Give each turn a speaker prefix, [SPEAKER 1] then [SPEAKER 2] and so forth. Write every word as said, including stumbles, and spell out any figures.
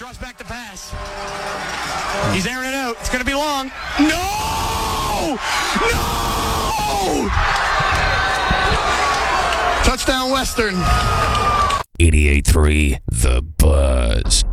[SPEAKER 1] Drops back to pass. He's airing it out. It's going to be long. No! No! Touchdown Western.
[SPEAKER 2] eighty-eight point three The Buzz.